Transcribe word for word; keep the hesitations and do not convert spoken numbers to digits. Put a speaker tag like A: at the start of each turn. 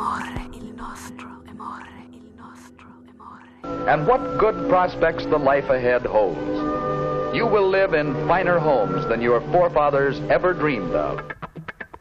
A: And what good prospects the life ahead holds. You will live in finer homes than your forefathers ever dreamed of.